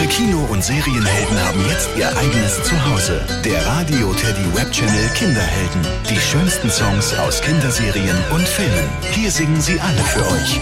Kino- und Serienhelden haben jetzt ihr eigenes Zuhause. Der Radio Teddy Webchannel Kinderhelden. Die schönsten Songs aus Kinderserien und Filmen. Hier singen sie alle für euch.